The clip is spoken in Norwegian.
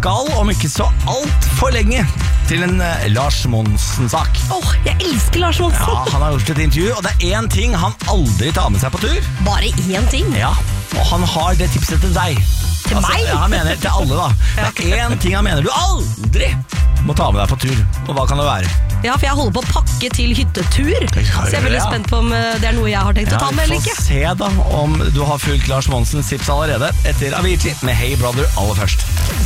skal om ikke så alt for lenge til en Lars Monsen-sak. Jeg elsker Lars Monsen. Ja, han har gjort et intervju, og det er en ting han aldri tar med seg på tur. Bare én ting? Ja, og han har det tipset til deg. Til meg? Ja, han mener til alle da. Det er en ting han mener du aldri må ta med deg på tur. Og hva kan det være? Ja, for jeg holder på å pakke til hyttetur. Så jeg er veldig spent på om det er noe jeg har tenkt å ta med eller ikke. Vi får se da om du har fulgt Lars Monsens tips allerede etter Avicii med Hey Brother aller først.